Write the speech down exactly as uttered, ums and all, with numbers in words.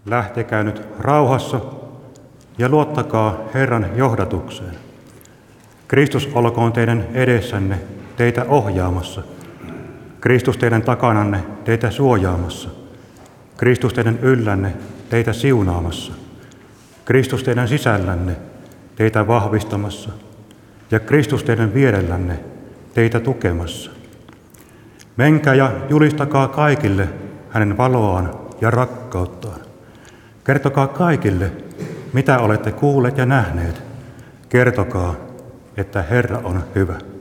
Lähtekää nyt rauhassa ja luottakaa Herran johdatukseen. Kristus olkoon teidän edessänne teitä ohjaamassa. Kristus teidän takananne teitä suojaamassa. Kristus teidän yllänne teitä siunaamassa. Kristus teidän sisällänne teitä vahvistamassa. Ja Kristus teidän vierellänne teitä tukemassa. Menkää ja julistakaa kaikille hänen valoaan ja rakkauttaan. Kertokaa kaikille, mitä olette kuulleet ja nähneet. Kertokaa, että Herra on hyvä.